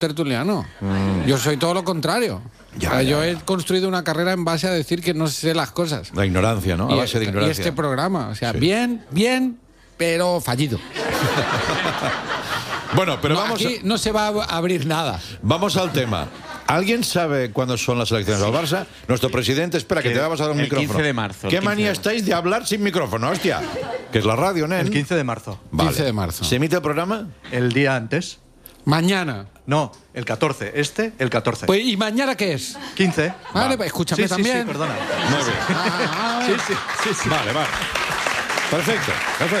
tertuliano. Yo soy todo lo contrario. Yo he construido una carrera en base a decir que no sé las cosas. La ignorancia, ¿no? A base de ignorancia. Y este programa, o sea, bien, pero fallido. Bueno, pero no, aquí no se va a abrir nada. Vamos al tema. ¿Alguien sabe cuándo son las elecciones del Barça? Nuestro presidente, espera, que te vamos a dar un micrófono. El 15 de marzo. ¿Qué manía estáis de hablar sin micrófono, hostia? Que es la radio, ¿no? El 15 de marzo. Vale. 15 de marzo. ¿Se emite el programa? El día antes. Mañana. No, el 14. El 14. Pues, ¿y mañana qué es? 15. Vale, pues escúchame también. Sí, perdona. 9. Sí. Vale. Perfecto.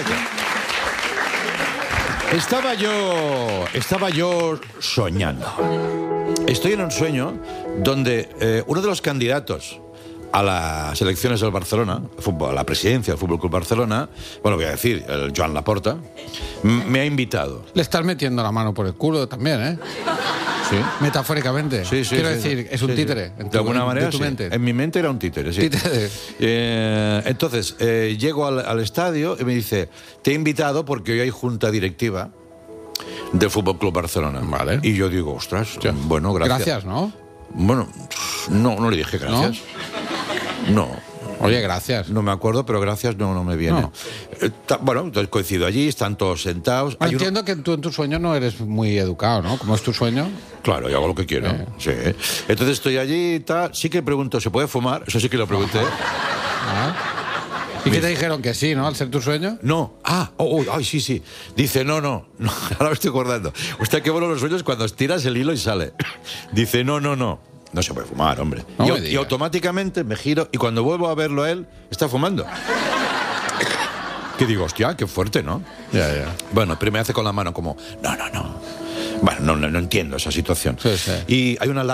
Estaba yo soñando. Estoy en un sueño donde uno de los candidatos a las elecciones del Barcelona, a la presidencia del Fútbol Club Barcelona, bueno, voy a decir, el Joan Laporta, me ha invitado. Le estás metiendo la mano por el culo también, ¿eh? Sí. Metafóricamente. Sí, Quiero decir, es un títere. De alguna manera, de tu mente. En mi mente era un títere, sí. Entonces, llego al estadio y me dice, te he invitado porque hoy hay junta directiva del Fútbol Club Barcelona. Vale. Y yo digo, ostras, bueno, gracias. Gracias, ¿no? Bueno, no le dije gracias. No. Oye, gracias. No me acuerdo, pero gracias no me viene. No. Bueno, entonces coincido allí, están todos sentados. Entiendo que tú en tu sueño no eres muy educado, ¿no? ¿Cómo es tu sueño? Claro, yo hago lo que quiero. Sí. Entonces estoy allí y tal. Sí que pregunto, ¿se puede fumar? Eso sí que lo pregunté. ¿Y qué te dijeron? Que sí, ¿no? Al ser tu sueño. No. Ay, sí. Dice, no. Ahora me estoy acordando. Usted qué bueno los sueños cuando estiras el hilo y sale. Dice, no. No se puede fumar, hombre. Y automáticamente me giro y cuando vuelvo a verlo a él, está fumando. Que digo, hostia, qué fuerte, ¿no? Ya. Bueno, pero me hace con la mano como, no. Bueno, no entiendo esa situación. Sí. Y hay una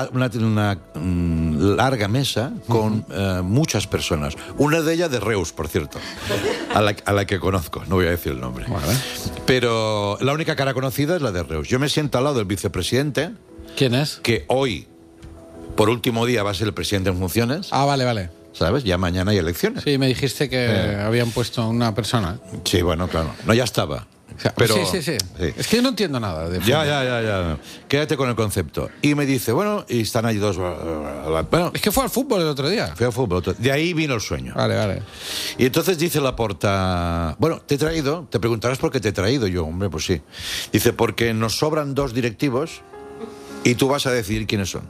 larga mesa con muchas personas. Una de ellas de Reus, por cierto, a la que conozco. No voy a decir el nombre. Vale. Pero la única cara conocida es la de Reus. Yo me siento al lado del vicepresidente. ¿Quién es? Que hoy, por último día, va a ser el presidente en funciones. Vale. ¿Sabes? Ya mañana hay elecciones. Sí, me dijiste que habían puesto una persona. Sí, bueno, claro. No, ya estaba. Pero, sí. Es que yo no entiendo nada de fútbol. Ya. Quédate con el concepto. Y me dice, bueno, y están allí dos. Bueno, es que fue al fútbol el otro día. Fue al fútbol. De ahí vino el sueño. Vale. Y entonces dice Laporta, bueno, te he traído, te preguntarás por qué te he traído. Yo, hombre, pues sí. Dice, porque nos sobran 2 directivos y tú vas a decidir quiénes son.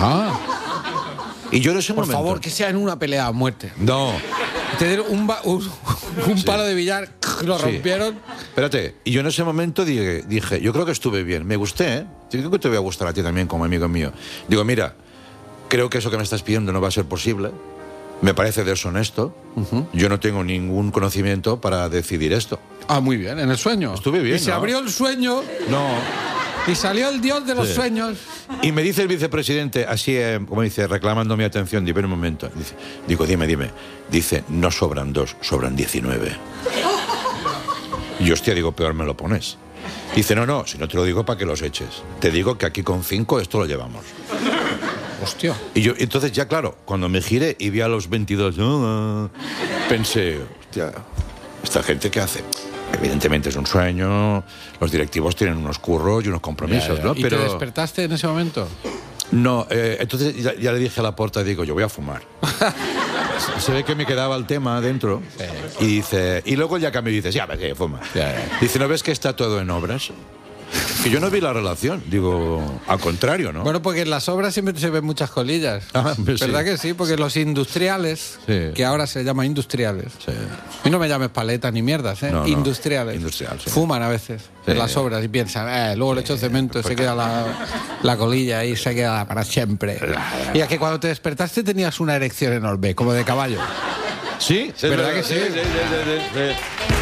Y yo en ese momento... Por favor, que sea en una pelea a muerte. No. Te dieron un palo de billar, lo rompieron. Espérate, y yo en ese momento dije, yo creo que estuve bien, me gusté, ¿eh? Yo creo que te voy a gustar a ti también como amigo mío. Digo, mira, creo que eso que me estás pidiendo no va a ser posible, me parece deshonesto, yo no tengo ningún conocimiento para decidir esto. Muy bien, en el sueño. Estuve bien, Y se abrió el sueño. No. Y salió el dios de los sueños. Y me dice el vicepresidente, así como dice, reclamando mi atención, digo, en un momento. Digo, dime. Dice, no sobran 2, sobran 19. Y yo, hostia, digo, peor me lo pones. Dice, no, si no te lo digo para que los eches. Te digo que aquí con 5 esto lo llevamos. Hostia. Y yo, entonces ya claro, cuando me giré y vi a los 22, pensé, hostia, ¿esta gente qué hace? Evidentemente es un sueño, los directivos tienen unos curros y unos compromisos, ¿no? ¿Y te despertaste en ese momento? No, entonces ya le dije a Laporta, digo, yo voy a fumar. Se ve que me quedaba el tema adentro. Y dice, y luego ya cambió y dice, sí, fuma. Dice, ¿no ves que está todo en obras? Que yo no vi la relación, digo, al contrario, ¿no? Bueno, porque en las obras siempre se ven muchas colillas. ¿Verdad que sí? Porque los industriales, que ahora se llaman industriales, y no me llames paletas ni mierdas, No, industriales, fuman a veces en las obras y piensan, luego le echo cemento y se queda la colilla ahí, se queda para siempre. Y es que cuando te despertaste tenías una erección enorme, como de caballo. ¿Sí? ¿Verdad que sí? Sí.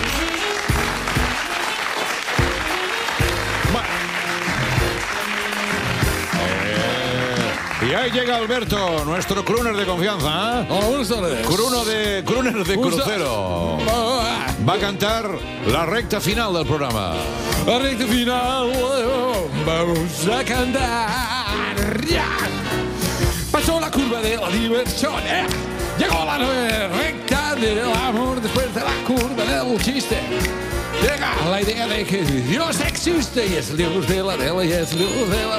Y ahí llega Alberto, nuestro crooner de confianza. Buenas tardes. Crooner de crucero. Va a cantar la recta final del programa. La recta final, vamos a cantar. Pasó la curva de la diversión, Llegó la recta del amor después de la curva del chiste. Llega la idea de que Dios existe y es el Dios de la tele y es el Dios de la